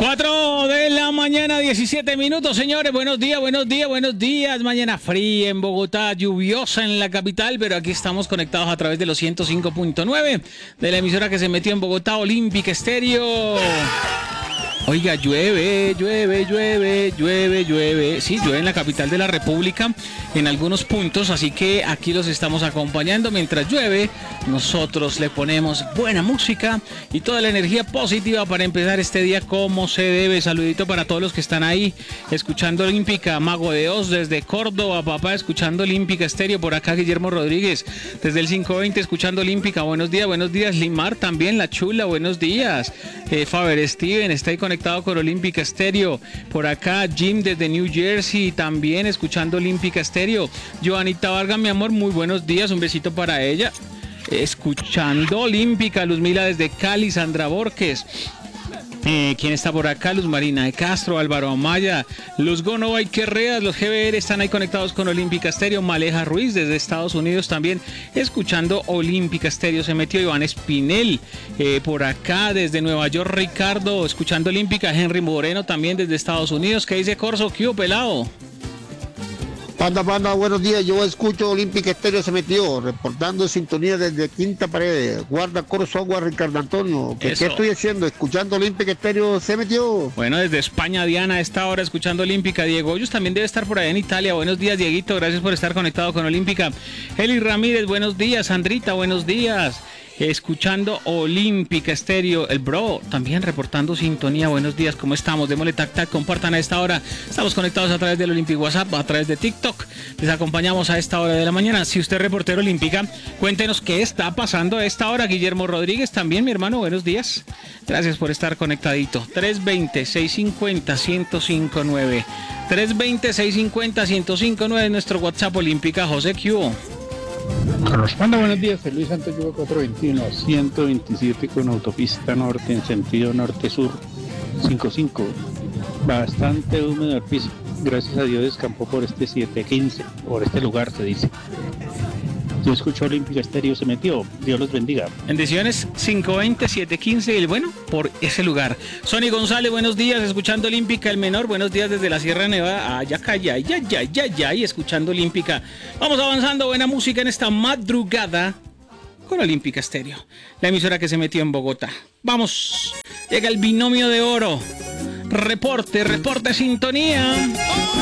4 de la mañana, 17 minutos, señores. Buenos días, buenos días, buenos días. Mañana fría en Bogotá, lluviosa en la capital, pero aquí estamos conectados a través de los 105.9 de la emisora que se metió en Bogotá, Olímpica Estéreo. Oiga, llueve. Sí, llueve en la capital de la República en algunos puntos, así que aquí los estamos acompañando mientras llueve. Nosotros le ponemos buena música y toda la energía positiva para empezar este día como se debe. Saludito para todos los que están ahí escuchando Olímpica. Mago de Oz desde Córdoba, papá, escuchando Olímpica Estéreo. Por acá Guillermo Rodríguez desde el 520 escuchando Olímpica. Buenos días. Limar también, La Chula, buenos días. Faber Steven está ahí conectado con Olímpica Estéreo. Por acá Jim desde New Jersey también escuchando Olímpica Estéreo. Joanita Vargas, mi amor, muy buenos días, un besito para ella. Escuchando Olímpica. Luzmila desde Cali, Sandra Borges. ¿Quién está por acá? Luz Marina de Castro, Álvaro Amaya, Luz Gonova y Querreas, los GBR están ahí conectados con Olímpica Estéreo. Maleja Ruiz desde Estados Unidos también escuchando Olímpica Estéreo. Se metió Iván Espinel por acá desde Nueva York. Ricardo escuchando Olímpica. Henry Moreno también desde Estados Unidos. ¿Qué dice Corso? ¿Qué hubo, pelado? Panda, buenos días. Yo escucho Olímpica Estéreo, se metió, reportando sintonía desde Quinta Pared. Guarda Corso Agua, Ricardo Antonio. ¿Qué estoy haciendo? Escuchando Olímpica Estéreo, se metió. Bueno, desde España, Diana, a esta hora escuchando Olímpica. Diego Hoyos también debe estar por allá en Italia. Buenos días, Dieguito. Gracias por estar conectado con Olímpica. Eli Ramírez, buenos días. Sandrita, buenos días. Escuchando Olímpica Estéreo. El bro también reportando sintonía. Buenos días, ¿cómo estamos? Démosle tac, compartan a esta hora. Estamos conectados a través del Olímpico WhatsApp, a través de TikTok. Les acompañamos a esta hora de la mañana. Si usted es reportero Olímpica, cuéntenos qué está pasando a esta hora. Guillermo Rodríguez también, mi hermano, buenos días. Gracias por estar conectadito. 320-650-1059. 320-650-1059 es nuestro WhatsApp Olímpica. José Q. Carlos Panda, buenos días. Luis Santos, 421, 127 con autopista norte en sentido norte-sur, 55. Bastante húmedo el piso. Gracias a Dios descampó por este 715, por este lugar se dice. Yo escucho Olímpica Estéreo, se metió. Dios los bendiga. Bendiciones, 520, 715, el bueno, por ese lugar. Sonny González, buenos días, escuchando Olímpica. El menor, buenos días desde la Sierra Nevada. Ya, y escuchando Olímpica. Vamos avanzando, buena música en esta madrugada con Olímpica Estéreo, la emisora que se metió en Bogotá. Vamos, llega el binomio de oro. Reporte, sintonía.